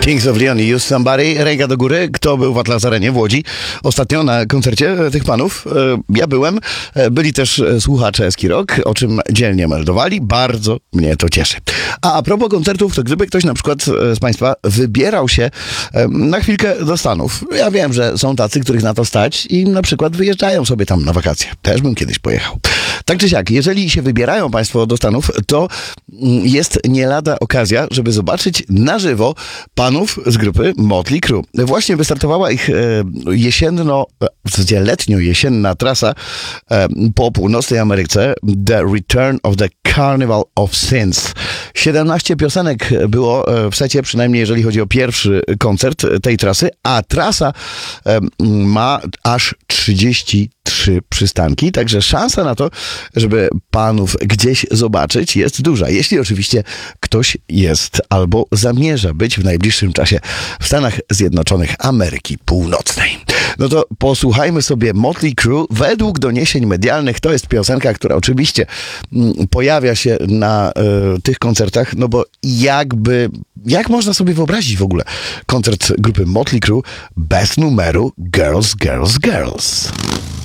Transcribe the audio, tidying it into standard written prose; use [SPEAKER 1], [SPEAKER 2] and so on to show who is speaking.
[SPEAKER 1] Kings of Leon i Use Somebody. Ręka do góry. Kto był w Atlas Arenie w Łodzi ostatnio na koncercie tych panów? Ja byłem. Byli też słuchacze Eski Rock, o czym dzielnie meldowali. Bardzo mnie to cieszy. A propos koncertów, to gdyby ktoś na przykład z Państwa wybierał się na chwilkę do Stanów. Ja wiem, że są tacy, których na to stać i na przykład wyjeżdżają sobie tam na wakacje. Też bym kiedyś pojechał. Tak czy siak, jeżeli się wybierają Państwo do Stanów, to jest nie lada okazja, żeby zobaczyć na żywo panów z grupy Motley Crue. Właśnie wystartowała ich w zasadzie letnio-jesienna trasa po północnej Ameryce, The Return of the Carnival of Sins. 17 piosenek było w secie, przynajmniej jeżeli chodzi o pierwszy koncert tej trasy, a trasa ma aż 33 przystanki, także szansa na to, żeby panów gdzieś zobaczyć, jest duża. Jeśli oczywiście ktoś jest albo zamierza być w najbliższym czasie w Stanach Zjednoczonych Ameryki Północnej. No to posłuchajmy sobie Motley Crue. Według doniesień medialnych to jest piosenka, która oczywiście pojawia się na tych koncertach, no bo jak można sobie wyobrazić w ogóle koncert grupy Motley Crue bez numeru Girls, Girls, Girls?